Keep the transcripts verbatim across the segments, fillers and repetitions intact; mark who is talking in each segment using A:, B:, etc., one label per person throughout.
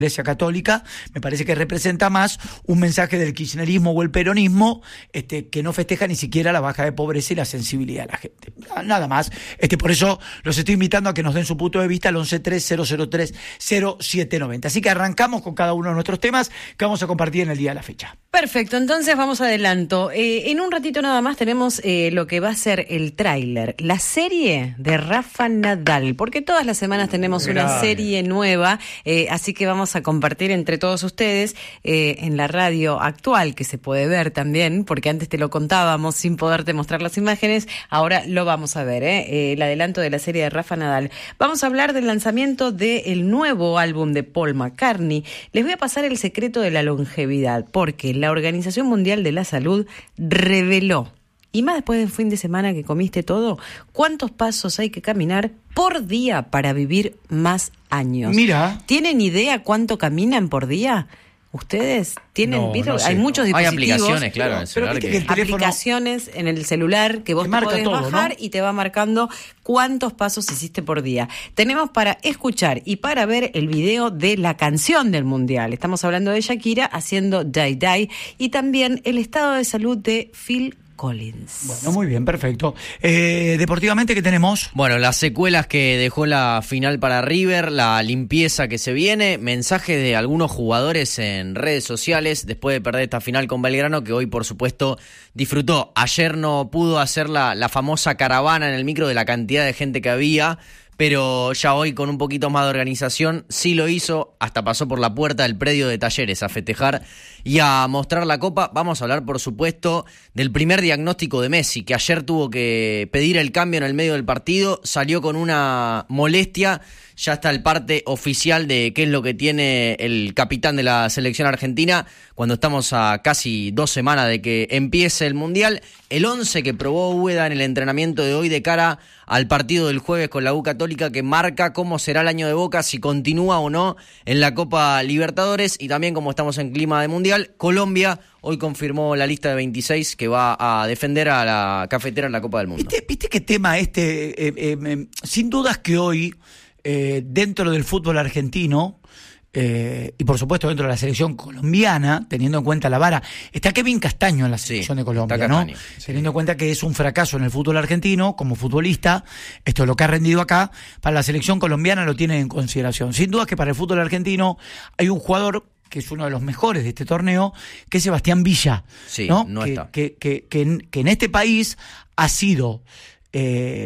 A: Iglesia Católica, me parece que representa más un mensaje del kirchnerismo o el peronismo, este, que no festeja ni siquiera la baja de pobreza y la sensibilidad de la gente. Nada más. Este, por eso los estoy invitando a que nos den su punto de vista al once tres cero cero tres cero siete noventa. Así que arrancamos con cada uno de nuestros temas que vamos a compartir en el día de la fecha.
B: Perfecto, entonces vamos adelanto. Eh, en un ratito nada más tenemos eh, lo que va a ser el tráiler, la serie de Rafa Nadal, porque todas las semanas tenemos Grave. una serie nueva, eh, así que vamos a compartir entre todos ustedes eh, en la radio actual, que se puede ver también, porque antes te lo contábamos sin poderte mostrar las imágenes, ahora lo vamos a ver, eh, eh, el adelanto de la serie de Rafa Nadal. Vamos a hablar del lanzamiento del nuevo álbum de Paul McCartney. Les voy a pasar el secreto de la longevidad, porque la Organización Mundial de la Salud reveló, y más después del fin de semana que comiste todo, cuántos pasos hay que caminar por día para vivir más años.
A: Mira.
B: ¿Tienen idea cuánto caminan por día? ¿Ustedes tienen?
C: No, no sé.
B: Hay muchos
C: Hay
B: dispositivos.
C: aplicaciones, claro, en el celular.
A: Pero
C: Que...
A: el teléfono...
B: Aplicaciones en el celular que vos te, te podés todo, bajar, ¿no? Y te va marcando cuántos pasos hiciste por día. Tenemos para escuchar y para ver el video de la canción del Mundial. Estamos hablando de Shakira haciendo Die Die y también el estado de salud de Phil Collins.
A: Bueno, muy bien, perfecto. Eh, deportivamente, ¿qué tenemos?
C: Bueno, las secuelas que dejó la final para River, la limpieza que se viene, mensajes de algunos jugadores en redes sociales después de perder esta final con Belgrano, que hoy, por supuesto, disfrutó. Ayer no pudo hacer la, la famosa caravana en el micro de la cantidad de gente que había, pero ya hoy con un poquito más de organización sí lo hizo, hasta pasó por la puerta del predio de Talleres a festejar y a mostrar la copa. Vamos a hablar, por supuesto, del primer diagnóstico de Messi, que ayer tuvo que pedir el cambio en el medio del partido, salió con una molestia, ya está el parte oficial de qué es lo que tiene el capitán de la selección argentina cuando estamos a casi dos semanas de que empiece el Mundial. El once que probó Úbeda en el entrenamiento de hoy de cara al partido del jueves con la U Católica, que marca cómo será el año de Boca, si continúa o no en la Copa Libertadores, y también como estamos en clima de Mundial, Colombia hoy confirmó la lista de veintiséis que va a defender a la cafetera en la Copa del Mundo.
A: ¿Viste, viste qué tema este? Eh, eh, eh, sin dudas que hoy, eh, dentro del fútbol argentino, Eh, y por supuesto dentro de la selección colombiana, teniendo en cuenta la vara, está Kevin Castaño en la selección sí, de Colombia, ¿no? Sí. Teniendo en cuenta que es un fracaso en el fútbol argentino como futbolista, esto es lo que ha rendido acá, para la selección colombiana lo tienen en consideración. Sin duda que para el fútbol argentino hay un jugador que es uno de los mejores de este torneo, que es Sebastián Villa,
C: sí,
A: ¿no?
C: no
A: que,
C: está.
A: Que, que, que, en, que en este país ha sido eh,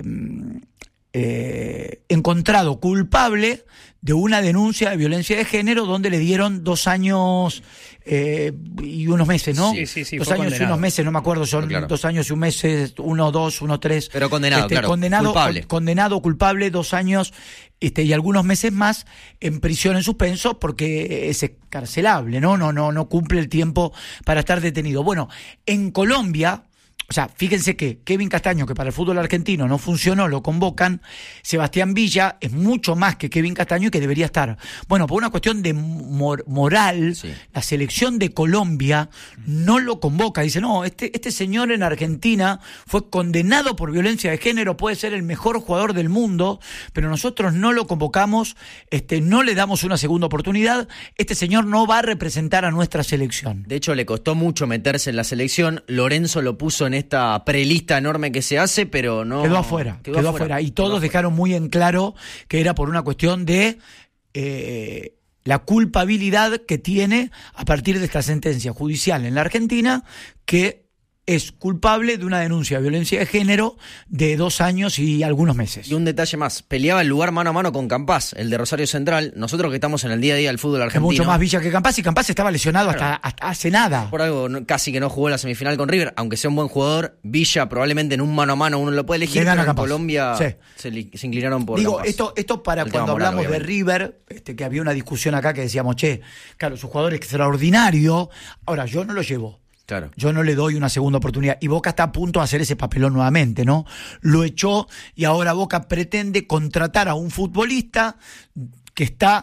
A: eh, encontrado culpable de una denuncia de violencia de género donde le dieron dos años eh, y unos meses, ¿no?
C: Sí, sí, sí.
A: Dos años condenado. y unos meses, no me acuerdo, son claro. dos años y un mes, uno, dos, uno, tres.
C: Pero condenado,
A: este,
C: claro.
A: Condenado,
C: culpable.
A: Con, condenado, culpable, dos años este, y algunos meses más en prisión en suspenso porque es excarcelable, ¿no? No, no, no cumple el tiempo para estar detenido. Bueno, en Colombia... O sea, fíjense que Kevin Castaño, que para el fútbol argentino no funcionó, lo convocan. Sebastián Villa es mucho más que Kevin Castaño y que debería estar. Bueno, por una cuestión de mor- moral, sí. La selección de Colombia no lo convoca. Dice, no, este, este señor en Argentina fue condenado por violencia de género, puede ser el mejor jugador del mundo, pero nosotros no lo convocamos, este, no le damos una segunda oportunidad. Este señor no va a representar a nuestra selección.
C: De hecho, le costó mucho meterse en la selección. Lorenzo lo puso en esta prelista enorme que se hace, pero no...
A: Quedó afuera, quedó, quedó afuera. afuera. Y todos dejaron muy en claro que era por una cuestión de eh, la culpabilidad que tiene a partir de esta sentencia judicial en la Argentina, que es culpable de una denuncia de violencia de género de dos años y algunos meses.
C: Y un detalle más, peleaba el lugar mano a mano con Campás, el de Rosario Central. Nosotros que estamos en el día a día del fútbol argentino...
A: Es mucho más Villa que Campás, y Campás estaba lesionado claro. hasta, hasta hace nada.
C: Por algo no, casi que no jugó la semifinal con River, aunque sea un buen jugador. Villa probablemente en un mano a mano uno lo puede elegir, pero en Colombia sí. se, li, se inclinaron por
A: Digo,
C: Campás. Esto,
A: esto para el cuando moral, hablamos obviamente. de River, este, que había una discusión acá que decíamos, che, claro, su jugador es extraordinario, ahora yo no lo llevo.
C: Claro.
A: Yo no le doy una segunda oportunidad. Y Boca está a punto de hacer ese papelón nuevamente, ¿no? Lo echó y ahora Boca pretende contratar a un futbolista que está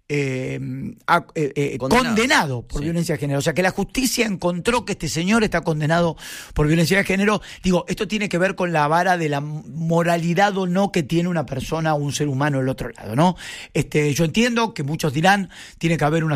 A: eh, a, eh, eh, condenado. condenado por sí. violencia de género. O sea, que la justicia encontró que este señor está condenado por violencia de género. Digo, esto tiene que ver con la vara de la moralidad o no que tiene una persona o un ser humano del otro lado, ¿no? Este, yo entiendo que muchos dirán, tiene que haber una